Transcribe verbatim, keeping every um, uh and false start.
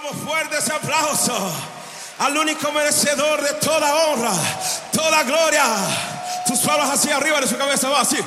Damos fuerte ese aplauso al único merecedor de toda honra, toda gloria. Tus palmas hacia arriba de su cabeza, va así.